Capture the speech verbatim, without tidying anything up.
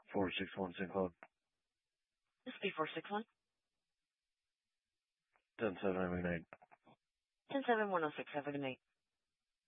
four six one sync code. This will be four six one. ten seven, have a good night. ten seven one oh six, have a good night.